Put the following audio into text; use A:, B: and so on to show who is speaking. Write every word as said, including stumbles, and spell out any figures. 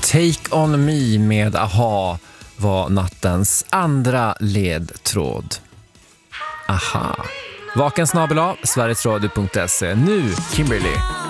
A: Take On Me med Aha var nattens andra ledtråd. Aha. Vaken snabel-a, sverigesradio punkt se. Nu, Kimberly.